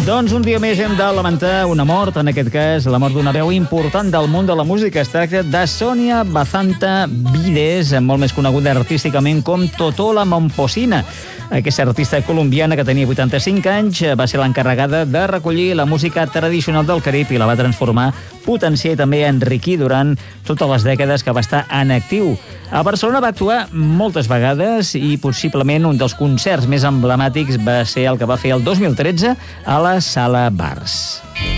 Doncs un dia més hem de lamentar una mort, en aquest cas la mort d'una veu important del món de la música. Es tracta de Sonia Bazanta Vides, molt més coneguda artísticament com Totó la Momposina. Aquesta artista colombiana que tenia 85 anys va ser l'encarregada de recollir la música tradicional del Carib i la va transformar, potenciar i també enriquir durant totes les dècades que va estar en actiu. A Barcelona va actuar moltes vegades i possiblement un dels concerts més emblemàtics va ser el que va fer el 2013 a la Sala Bars.